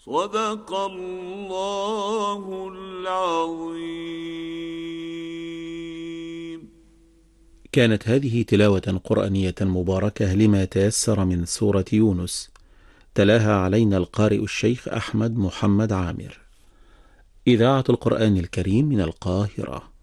صدق الله العظيم. كانت هذه تلاوة قرآنية مباركة لما تيسر من سورة يونس، تلاها علينا القارئ الشيخ أحمد محمد عامر. إذاعة القرآن الكريم من القاهرة.